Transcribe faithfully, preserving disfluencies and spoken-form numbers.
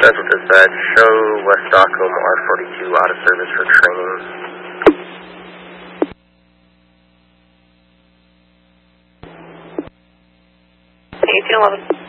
Central Dispatch, show West Stockholm R forty-two out of service for training. eighteen eleven.